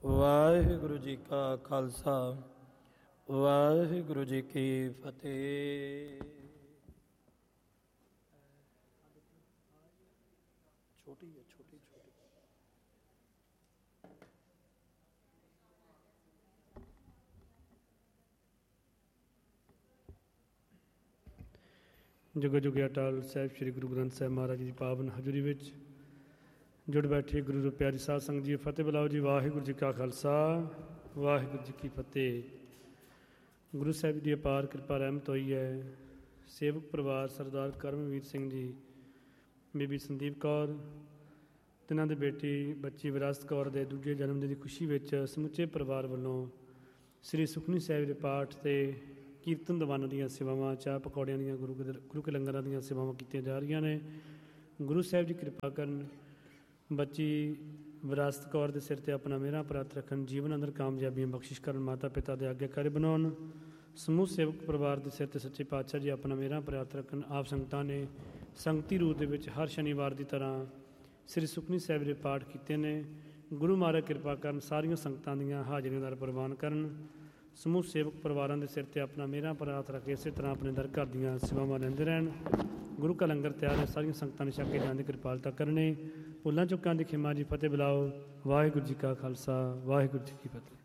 ਵਾਹਿਗੁਰੂ ਜੀ ਕਾ ਖਾਲਸਾ ਵਾਹਿਗੁਰੂ ਜੀ ਕੀ ਫਤਿਹ। ਛੋਟੀ ਹੈ ਛੋਟੀ। ਜੁਗ ਜੁਗ ਅਟਲ ਸਾਹਿਬ ਸ੍ਰੀ ਗੁਰੂ ਗ੍ਰੰਥ ਸਾਹਿਬ ਮਹਾਰਾਜ ਜੀ ਦੀ ਪਾਵਨ ਹਜ਼ੂਰੀ ਵਿੱਚ ਜੁੜ ਬੈਠੇ ਗੁਰੂ ਦੇ ਪਿਆਰੀ ਸਾਧ ਸੰਗਤ ਜੀ, ਫਤਿਹ ਬੁਲਾਓ ਜੀ। ਵਾਹਿਗੁਰੂ ਜੀ ਕਾ ਖਾਲਸਾ ਵਾਹਿਗੁਰੂ ਜੀ ਕੀ ਫਤਿਹ। ਗੁਰੂ ਸਾਹਿਬ ਦੀ ਅਪਾਰ ਕਿਰਪਾ ਰਹਿਮਤ ਹੋਈ ਹੈ। ਸੇਵਕ ਪਰਿਵਾਰ ਸਰਦਾਰ ਕਰਮਵੀਰ ਸਿੰਘ ਜੀ, ਬੀਬੀ ਸੰਦੀਪ ਕੌਰ, ਤਿੰਨਾਂ ਦੇ ਬੇਟੀ ਬੱਚੀ ਵਿਰਾਸਤ ਕੌਰ ਦੇ ਦੂਜੇ ਜਨਮ ਦਿਨ ਦੀ ਖੁਸ਼ੀ ਵਿੱਚ ਸਮੁੱਚੇ ਪਰਿਵਾਰ ਵੱਲੋਂ ਸ੍ਰੀ ਸੁਖਮਨੀ ਸਾਹਿਬ ਦੇ ਪਾਠ ਅਤੇ ਕੀਰਤਨ ਦੀਵਾਨਾਂ ਦੀਆਂ ਸੇਵਾਵਾਂ, ਚਾਹ ਪਕੌੜਿਆਂ ਦੀਆਂ, ਗੁਰੂ ਕੇ ਲੰਗਰਾਂ ਦੀਆਂ ਸੇਵਾਵਾਂ ਕੀਤੀਆਂ ਜਾ ਰਹੀਆਂ ਨੇ। ਗੁਰੂ ਸਾਹਿਬ ਜੀ ਕਿਰਪਾ ਕਰਨ, ਬੱਚੀ ਵਿਰਾਸਤ ਕੌਰ ਦੇ ਸਿਰ 'ਤੇ ਆਪਣਾ ਮਿਹਰਾਂ ਪ੍ਰਾਪਤ ਰੱਖਣ, ਜੀਵਨ ਅੰਦਰ ਕਾਮਯਾਬੀਆਂ ਬਖਸ਼ਿਸ਼ ਕਰਨ, ਮਾਤਾ ਪਿਤਾ ਦੇ ਆਗਿਆਕਾਰੀ ਬਣਾਉਣ। ਸਮੂਹ ਸੇਵਕ ਪਰਿਵਾਰ ਦੇ ਸਿਰ 'ਤੇ ਸੱਚੇ ਪਾਤਸ਼ਾਹ ਜੀ ਆਪਣਾ ਮਿਹਰਾਂ ਪ੍ਰਾਪਤ ਰੱਖਣ। ਆਪ ਸੰਗਤਾਂ ਨੇ ਸੰਗਤੀ ਰੂਪ ਦੇ ਵਿੱਚ ਹਰ ਸ਼ਨੀਵਾਰ ਦੀ ਤਰ੍ਹਾਂ ਸ੍ਰੀ ਸੁਖਮਨੀ ਸਾਹਿਬ ਦੇ ਪਾਠ ਕੀਤੇ ਨੇ। ਗੁਰੂ ਮਹਾਰਾਜ ਕਿਰਪਾ ਕਰਨ, ਸਾਰੀਆਂ ਸੰਗਤਾਂ ਦੀਆਂ ਹਾਜ਼ਰੀਆਂ ਦਾ ਪ੍ਰਵਾਨ ਕਰਨ। ਸਮੂਹ ਸੇਵਕ ਪਰਿਵਾਰਾਂ ਦੇ ਸਿਰ 'ਤੇ ਆਪਣਾ ਮਿਹਰਾਂ ਪ੍ਰਾਪਤ ਰੱਖ ਕੇ ਇਸੇ ਤਰ੍ਹਾਂ ਆਪਣੇ ਦਰ ਘਰ ਦੀਆਂ ਸੇਵਾਵਾਂ ਲੈਂਦੇ ਰਹਿਣ। ਗੁਰੂ ਕਾ ਲੰਗਰ ਤਿਆਰ ਹੈ, ਸਾਰੀਆਂ ਸੰਗਤਾਂ ਨੇ ਛਕ ਕੇ ਜਾਣ ਦੀ ਕਿਰਪਾਲਤਾ ਕਰਨੀ। ਭੁੱਲਾਂ ਚੁੱਕਾਂ ਦੀ ਖਿਮਾ ਜੀ। ਫਤਿਹ ਬੁਲਾਓ। ਵਾਹਿਗੁਰੂ ਜੀ ਕਾ ਖਾਲਸਾ ਵਾਹਿਗੁਰੂ ਜੀ ਕੀ ਫਤਿਹ।